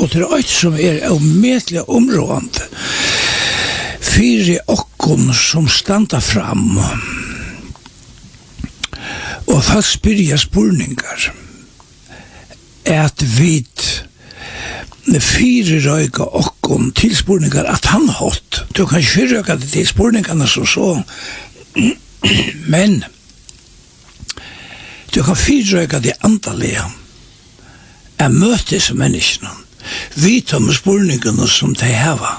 og det er som umetelig områdende fire okkon som standa fram og folk spyrja spurningar at vi fire røyga okkon til spurningar at han hatt. Du kan ikke røyga det til spurningarna som så, men du kan fire røyga det andalega jeg møter som menneskene vi tar med spurningarna som de heva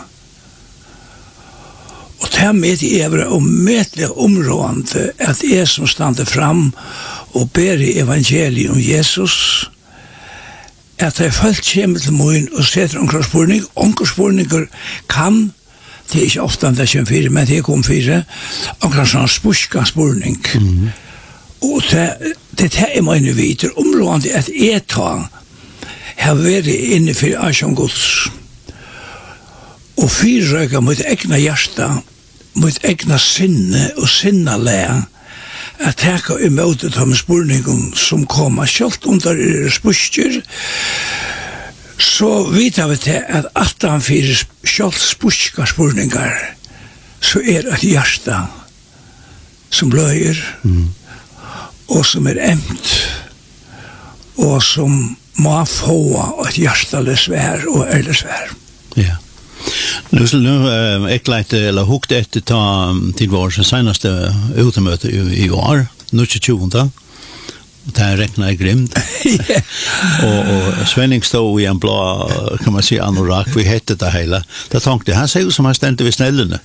og det med og medelig områdende at jeg som stande fram og ber i evangeliet om Jesus at jeg følt kommer til moen og setter onker spurninger kan det ikke ofte det kommer fire men det kom fire onker sånn spuska spurning og det er mine videre områdende at jeg tar har vært inne for Asjon Gods og fyrrøyga mot egna hjärsta mot egna sinne og sinnalega at teka imot det med spurningen som kommer selv om det spørsmål så vet vi til at han fyrir selv spørsmål spurningar så et hjärsta som bløyer og som emt og som må få et hjertelig svær og ærlig svær. Ja. Nu eller hukt etter ta til vår senaste utemøte i år, 2020. Det räknar grymt. och Svenning stod i en blå kan man säga anorak vi hette det hela. Det tänkte han ser ut som han stände vid snällene.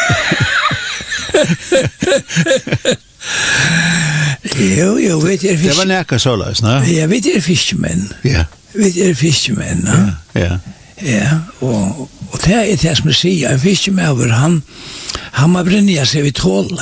Jo, vet du det var näka så lös, ne? Ja, vet du fiskemän. Ja. Vet du fiskemän, ja. Ja, och det det som säger en fiskemän han må bränna sig vid tål.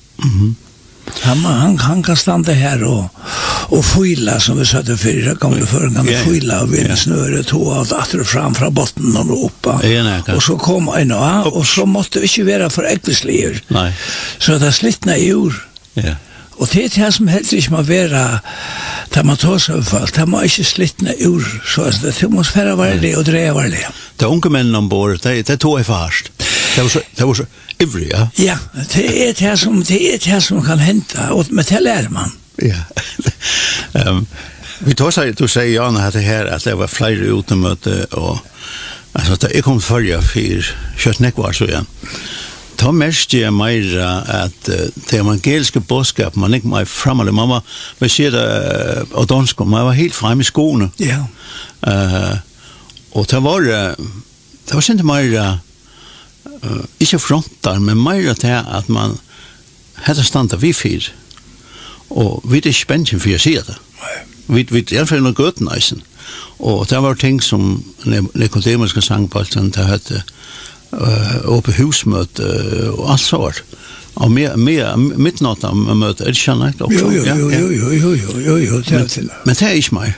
Han kan stanna här och fylla som vi satte fyra gånger förr kan fylla och vinna snöret tog allt att fram från botten och uppa och så kom en och så måste vi inte vara för äckelsliv. Nej. Så det slitna ur. Ja. Och det är som helst inte må vara där man tar sig för det må inte slitna ur så att det måste vara varje och dreja varje. De unga männen ombord det tog fast. Det var så ivrig, ja. Ja, det är det som kan hända och med det lär man. Ja. Vi tar sig du säger Jan att det här att det var flera utemöte och alltså det kom förra för köttnäck var så igen. Ta mest jag mer att det evangeliska budskap man inte mig framåt mamma vad säger det och danska man var helt fram i skolan. Ja. Och det var inte mer ikke frontar, men mer til at man hadde standet vi fyr. Og vi er ikke spent for å si det. Vi er i hvert fall noe godt nøysen. Og det var ting som Nikodemiske sangbolten det hadde oppe husmøte og alt sånt. Og midtnatt av møte, er det ikke nøyt også? Jo. Men det er ikke mer.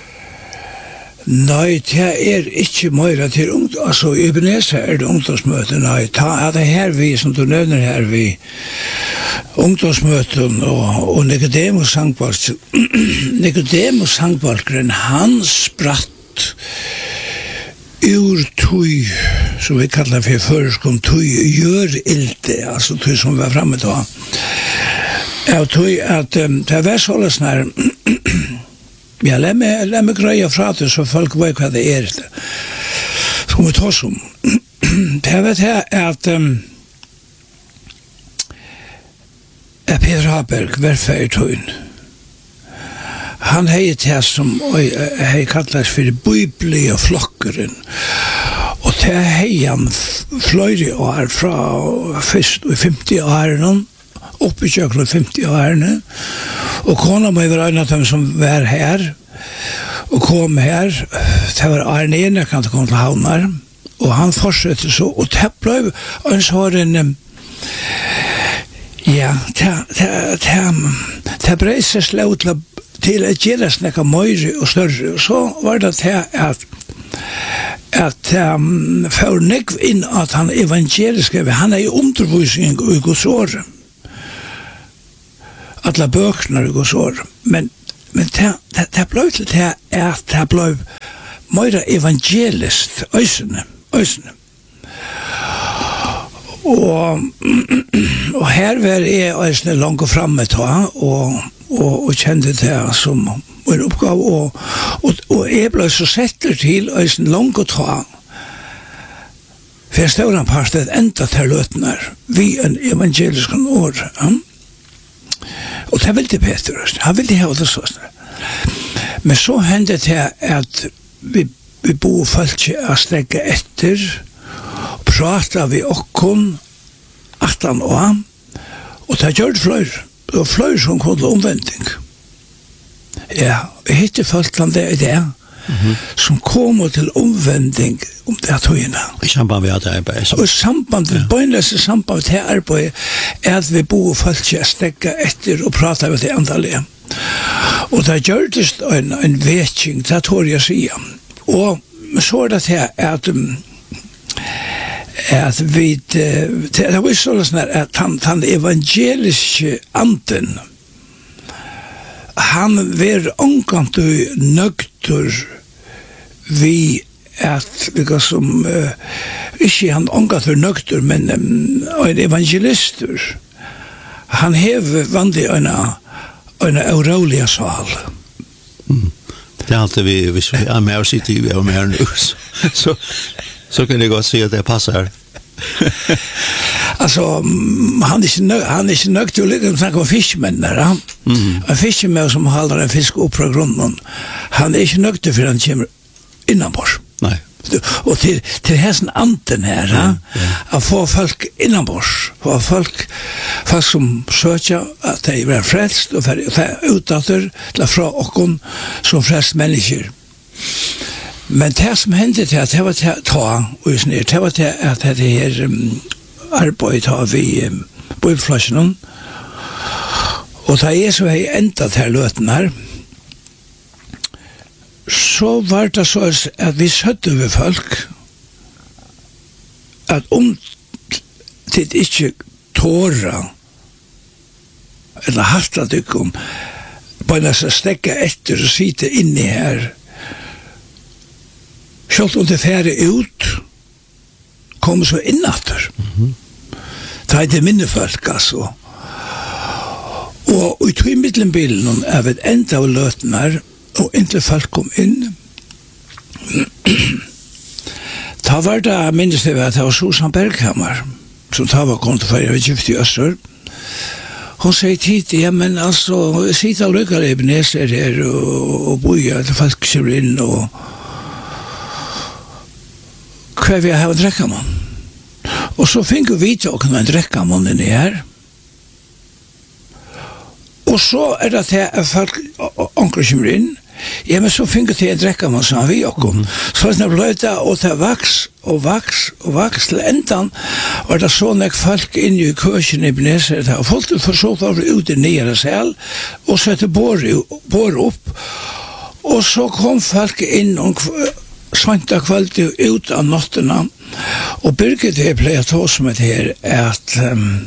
Nei, det ikke mer til altså i Ebenezer det ungdomsmøte, nei, det her vi, som du nevner her, vi ungdomsmøten og Nicodemus sangbalkeren, han spratt ur tøy, som vi kallar for føreskon tøy, gjør ilde, altså tøy som vi var fremme da. Ja, tøy at det var sånn her, ja, lät mig greja fra det så folk vet vad det är. Ska vi ta som. Det vet jag att Peter Haberg var färgtøyn. Han hej det som hej kallas för bibli och flockeren. Och det hej han flöjde år från först i 50 åren uppe i 50 åren. Og kona må være en av dem som var her og kom her det var Arne Enek han kom til Havnar og han fortsatte så og det ble en sånn ja det ble seg slå til å gjøre snakka mer og større og så var det til at for nekv inn at han evangeliske han i undervisning i Guds år alla böckerna det går så men det blev till det att det blev mer evangelist, øysene. Og her var jeg øysene langt framme ta, og kjente det som en oppgave, og jeg ble så setter til øysene langt ta, for jeg stod en part et enda til løtene vi en evangelisk år. Ja? Og det ville Peter, han ville ha det sånn. Men så hendte det at vi bo folk å strekke etter, og prate vi okkon 18 år, og det gjør det flere. Det var flere som kom til omvending. Ja, vi hittet folk blant det, som kom til omvending om det tøyene. I samband med det arbeid. Og bøgnløse samband med det arbeid er at vi bo folk å strekke etter og prate med det andalige. Og det gjør det en vetting, det tror jeg sier. Og så det her at vi det var sånn at han evangeliske anden han var omkant nøgter vi at som ikke han omkant nøgter men en evangelister han hever vanlig en aurolig sal. Det er alltid hvis vi er med og sitter vi er med nu så kan det godt si at det passer. Altså, han er ikke nøgt til å lykke snakke om fiskmenn der. En fiskemenn som holder en fisk opp fra grunnen, han er ikke nøgt til for han kommer innanbors. Nei. Og til hessen anten her, å få folk innanbors, få folk som søker at de er frelst, og utdatter til fra okken som frelst mennesker. Men det som hendte til at det var til det var til at det her arbeid har vi bøyflasjonen, og da jeg så har enda til løten her, så var det så at vi søtte ved folk at det ikke tåra eller hatt at ikke bare stekke etter og sitte inni her selv om det færre ut kom så innatter det er det minne folk altså og i tog middelenbilen er vi enda av løten her og inntil folk kom inn da var det minnes det at det var Susan Berghammer som da var kommet for jeg var gift i Øster hun sier tid ja men altså sitte og lykker i Ebenezer her og boja til folk kommer inn og hva vi har drekka man og så fikk vi vite å kunne drekka man inni her og så det at folk anker kommer inn ja, men så fikk jeg drekka man som vi okkom så det ble det og det vaks til endan og det så nek folk inn i køsjen i Ebenezer og folk for så var ut i nyere sel og så bor opp og så kom folk inn og svanta kvalitet ut av nottena og Birgit jeg pleier ta som et her at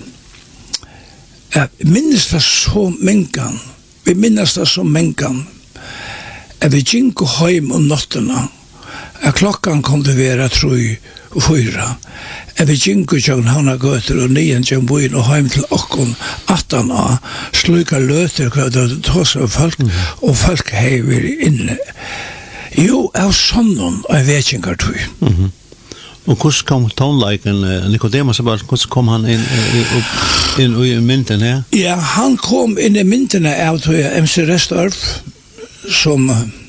minnes det så mengan vi minnes det så mengan at vi gikk heim om nottena at klokkan kom til være 3-4 at vi gikk og havna gøter og nyen tjong boin og heim til okkon 18 av sluka løter hva det tås av folk og folk heiver inne jo, av sånn jeg vet ikke hva tog og hvordan kom tonleiken Nicodemus hvordan kom han inn i mynden her? Ja, han kom inn i mynden av MC Restorff som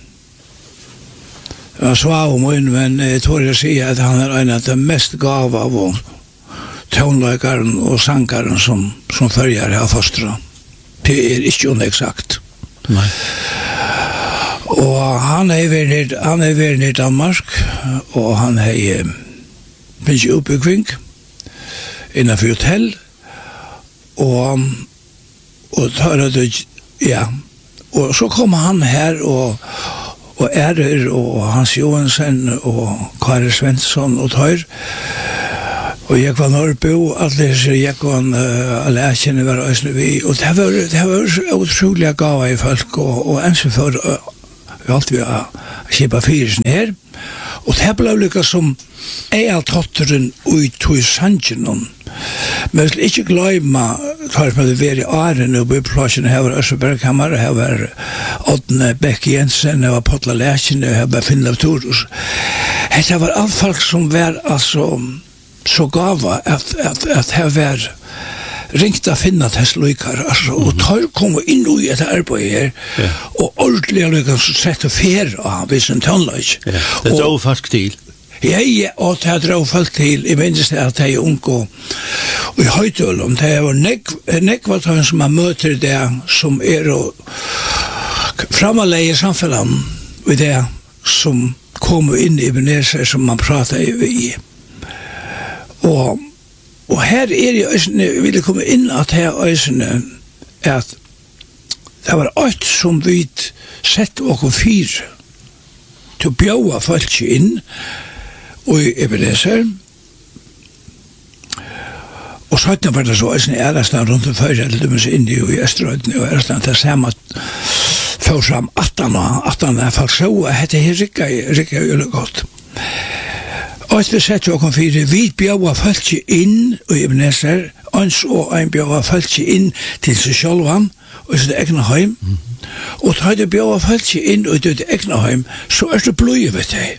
svar om inn, men jeg tror jeg sier at han en av de mest gav av tonleikeren og sangeren som følger av fostra. Det ikke unexakt. Nei. Og han vært i Danmark, og han finnes i oppbygging innenfor hotell, og tar det, ja, og så kom han her og Ærer og Hans Johansen og Kari Svensson og Tøyr og jeg var Norrbo alle jeg var alle jeg kjenner var øsne vi og det var utrolig gav i folk og enn så for alltid vi skipa fyrisen her, og det ble lykka som totteren ui tog sangen. Men jeg vil ikke gløyma, tar som hadde vært i Arene og byplassen, her var Østerbergkammer, her var Odne Bekke Jensen, her var Potla Lækjen, her var Finnlav Torus. Det var alt folk som var altså så gava at her var ringt å finne til lykar, altså, og tar kom inn i et arbeid her, og ordentlig lykar så sett og fer av hvis en tønløys. Det drar folk til. Ja, og det drar folk til. Jeg minnes det at jeg er ung og i Høytølum, det var nekvatøyen som man møter det, som framalega i samfunnet, og det som kommer inn i Ebenezer, som man prater i. Og her jeg ville komme inn at her øysene at det var alt som vi sett og fire til å bjøve folk inn og i Ebenezer. Og så var det så øysene ærestan rundt om før, eller de inn i Østerøyden og ærestan til samme for fram 18 folk så at det her rikket jo godt. Og vi sett jo kom fire, vi bjøva folk inn i Ebenezer, og en bjøva folk inn til seg sjølvan, og sitt egna heim. Og da du bjøva folk inn i ditt egna heim, så det bløye ved deg.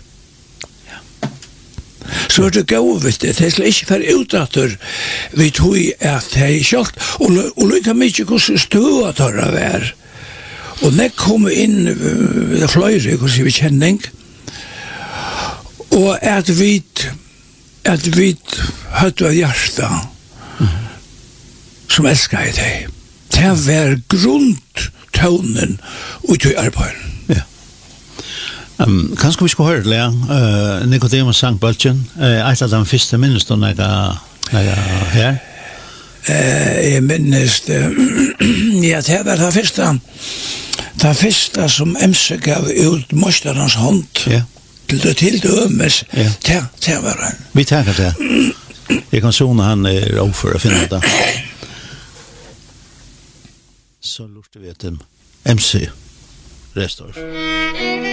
Så det gau ved deg, det ikke for utdatter vi tog at det kjølt, og lykka mykje hvordan støa tar det vær. Og nek kom inn, det fløyre, hvordan vi kjenning, og at vi hadde av hjertet som elsker i deg. Det var grundtønen ut i arbeidet. Ja. Kanskje vi skulle høre det, Nicodemus sang Bølgen, et av de første minnestående her? Jeg minnes det, ja, det var det første som MC gav ut Mosterens hånd. Ja. Til dømes, det var han. Vi takker det. Jeg kan sone han overfor å finne det. Så lurte vi til MC Restorff.